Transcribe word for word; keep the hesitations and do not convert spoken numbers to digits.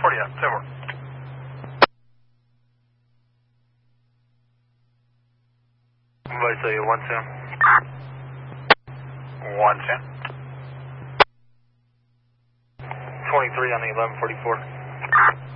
forty, yeah, ten more. Everybody say one two. one two. twenty-three on the eleven forty-four.